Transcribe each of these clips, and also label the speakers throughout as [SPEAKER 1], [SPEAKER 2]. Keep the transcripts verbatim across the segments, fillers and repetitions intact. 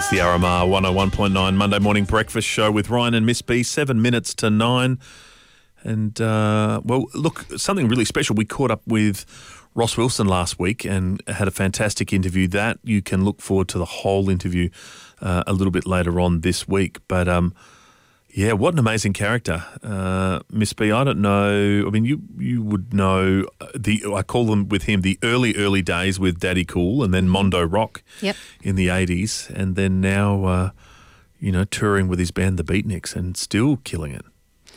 [SPEAKER 1] It's the R M R one oh one point nine Monday morning breakfast show with Ryan and Miss B, seven minutes to nine. And, uh, well, look, something really special. We caught up with Ross Wilson last week and had a fantastic interview. That you can look forward to the whole interview uh, a little bit later on this week. But, um, yeah, what an amazing character. Uh, Miss B, I don't know. I mean, you you would know the, I call them with him the early, early days with Daddy Cool and then Mondo Rock
[SPEAKER 2] Yep.
[SPEAKER 1] in the eighties. And then now, uh, you know, touring with his band, the Beatniks, and still killing it.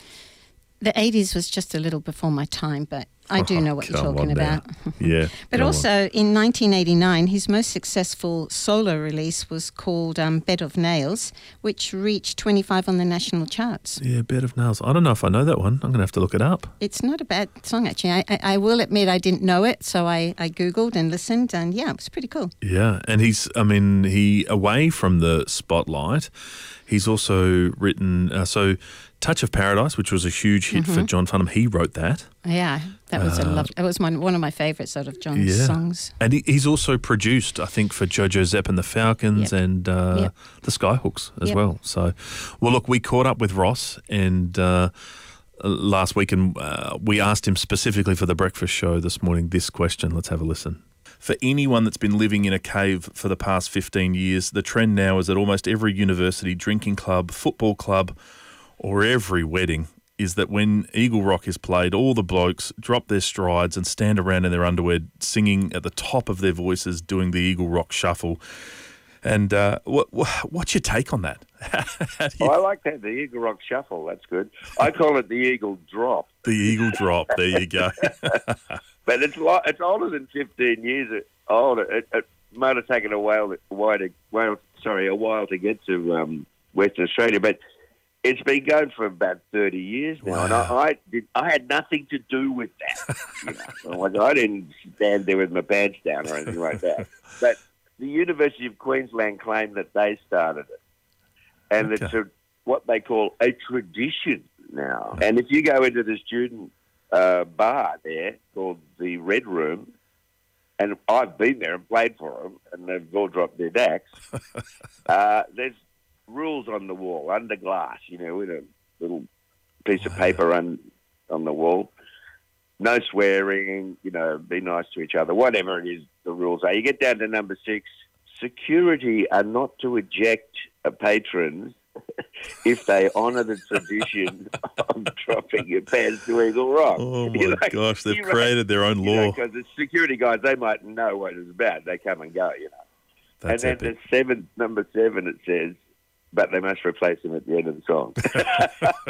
[SPEAKER 2] The eighties was just a little before my time, but I do
[SPEAKER 1] Oh,
[SPEAKER 2] know what you're
[SPEAKER 1] come
[SPEAKER 2] talking
[SPEAKER 1] on now.
[SPEAKER 2] about.
[SPEAKER 1] Yeah.
[SPEAKER 2] But
[SPEAKER 1] come
[SPEAKER 2] also in nineteen eighty-nine, his most successful solo release was called um, Bed of Nails, which reached twenty-five on the national charts.
[SPEAKER 1] on. Yeah, Bed of Nails. I don't know if I know that one. I'm going to have to look it up.
[SPEAKER 2] It's not a bad song, actually. I, I, I will admit I didn't know it, so I, I Googled and listened, and yeah, it was pretty cool.
[SPEAKER 1] Yeah, and he's, I mean, he, away from the spotlight, he's also written, uh, so Touch of Paradise, which was a huge hit
[SPEAKER 2] Mm-hmm.
[SPEAKER 1] for John Farnham, he wrote that.
[SPEAKER 2] Yeah, that was a lovely, it was my, one of my favourites out of John's
[SPEAKER 1] Uh, Yeah.
[SPEAKER 2] songs.
[SPEAKER 1] And he, he's also produced, I think, for Jojo Zepp and the Falcons
[SPEAKER 2] Yep.
[SPEAKER 1] and uh,
[SPEAKER 2] Yep.
[SPEAKER 1] the Skyhooks as
[SPEAKER 2] Yep.
[SPEAKER 1] well. So, well, look, we caught up with Ross and uh, last week and uh, we asked him specifically for the breakfast show this morning this question. Let's have a listen. For anyone that's been living in a cave for the past fifteen years, the trend now is that almost every university, drinking club, football club, or every wedding is that when Eagle Rock is played, all the blokes drop their strides and stand around in their underwear singing at the top of their voices doing the Eagle Rock shuffle. And uh, what, what, what's your take on that? How do you-
[SPEAKER 3] Oh, I like that, the Eagle Rock Shuffle. That's good. I call it the Eagle Drop.
[SPEAKER 1] the Eagle Drop, there you go.
[SPEAKER 3] But it's lo- it's older than fifteen years old. It, it might have taken a while, a while, to, well, sorry, a while to get to um, Western Australia, but it's been going for about thirty years now, and I, I did. I had nothing to do with that. You know? Like, I didn't stand there with my pants down or anything like that. But the University of Queensland claimed that they started it, and
[SPEAKER 1] Okay.
[SPEAKER 3] it's a, what they call a tradition now. And if you go into the student uh, bar there called the Red Room, and I've been there and played for them, and they've all dropped their dacks. uh, there's rules on the wall, under glass, you know, with a little piece of paper on, on the wall. No swearing, you know, be nice to each other, whatever it is the rules are. You get down to number six, security are not to eject a patrons if they honour the tradition of dropping your pants to Eagle Rock.
[SPEAKER 1] Oh, my
[SPEAKER 3] You know,
[SPEAKER 1] gosh, they've
[SPEAKER 3] you
[SPEAKER 1] created their own law.
[SPEAKER 3] Because the security guys, they might know what it's about. They come and go, you know.
[SPEAKER 1] That's
[SPEAKER 3] and then
[SPEAKER 1] epic.
[SPEAKER 3] the seven, number seven, it says, but they must replace them at the end of the song.